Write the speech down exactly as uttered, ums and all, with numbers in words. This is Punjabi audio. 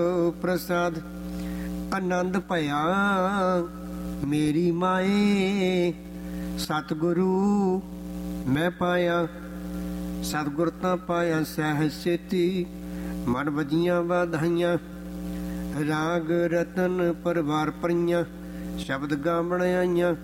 ਪ੍ਰਸਾਦ ਆਨੰਦ ਭਇਆ ਮੇਰੀ ਮਾਏ, ਸਤਿਗੁਰੂ ਮੈਂ ਪਾਇਆ। ਸਤਿਗੁਰ ਤਾਂ ਪਾਇਆ ਸਹਿਜ ਸੇਤੀ, ਮਨ ਵਜੀਆਂ ਵਾਧਾਈਆਂ। ਰਾਗ ਰਤਨ ਪਰਵਾਰ ਪਰੀਆਂ, ਸ਼ਬਦ ਗਾਵਣ ਆਈਆਂ।